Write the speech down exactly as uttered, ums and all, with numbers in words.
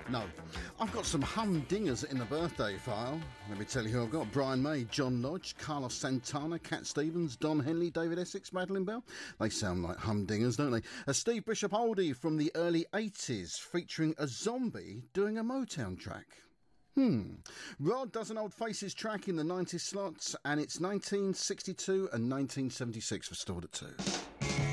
No. I've got some humdingers in the birthday file. Let me tell you who I've got. Brian May, John Lodge, Carlos Santana, Cat Stevens, Don Henley, David Essex, Madeline Bell. They sound like humdingers, don't they? A Steve Bishop oldie from the early eighties featuring a zombie doing a Motown track. Hmm. Rod does an Old Faces track in the nineties slots, and it's nineteen sixty-two and nineteen seventy-six for Stored at two.